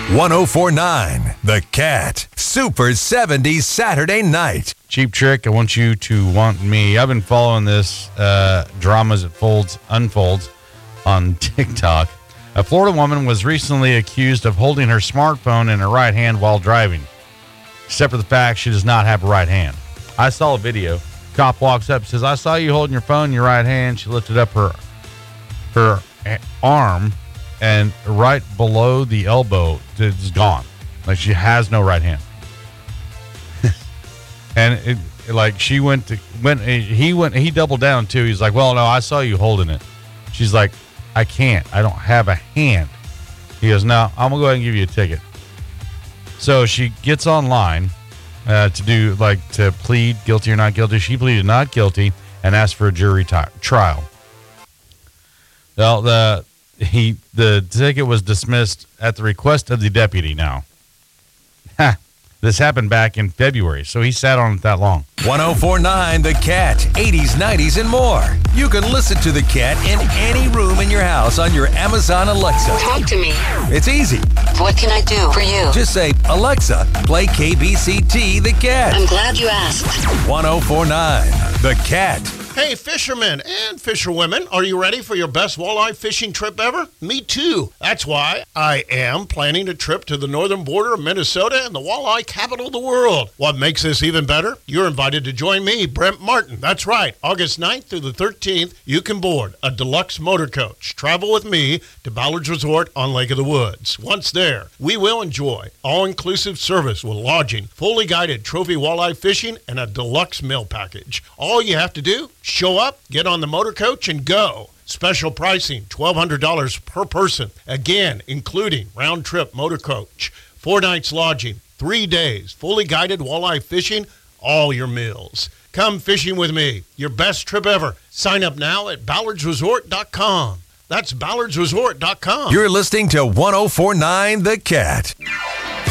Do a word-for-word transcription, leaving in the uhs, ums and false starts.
one oh four point nine The Cat. Super seventies Saturday night. Cheap Trick, I want you to want me. I've been following this uh, drama as it folds, unfolds on TikTok. A Florida woman was recently accused of holding her smartphone in her right hand while driving. Except for the fact she does not have a right hand. I saw a video. Cop walks up, says, I saw you holding your phone in your right hand. She lifted up her her arm, and right below the elbow, it's gone. Like she has no right hand. And it, like she went to went he went he doubled down too. He's like, well, no, I saw you holding it. She's like, I can't. I don't have a hand. He goes, no, I'm gonna go ahead and give you a ticket. So she gets online uh, to do like to plead guilty or not guilty. She pleaded not guilty and asked for a jury t- trial. Well, the he the ticket was dismissed at the request of the deputy. Now, ha. This happened back in February, so he sat on it that long. one oh four point nine The Cat, eighties, nineties, and more. You can listen to The Cat in any room in your house on your Amazon Alexa. Talk to me. It's easy. What can I do for you? Just say, Alexa, play K B C T The Cat. I'm glad you asked. one oh four point nine The Cat. Hey, fishermen and fisherwomen, are you ready for your best walleye fishing trip ever? Me too. That's why I am planning a trip to the northern border of Minnesota and the walleye capital of the world. What makes this even better? You're invited to join me, Brent Martin. That's right. August ninth through the thirteenth, you can board a deluxe motor coach. Travel with me to Ballard's Resort on Lake of the Woods. Once there, we will enjoy all-inclusive service with lodging, fully guided trophy walleye fishing, and a deluxe meal package. All you have to do, show up, get on the motor coach, and go. Special pricing, twelve hundred dollars per person. Again, including round-trip motor coach, four nights lodging, three days, fully guided walleye fishing, all your meals. Come fishing with me. Your best trip ever. Sign up now at ballards resort dot com. That's ballards resort dot com. You're listening to one oh four point nine The Cat.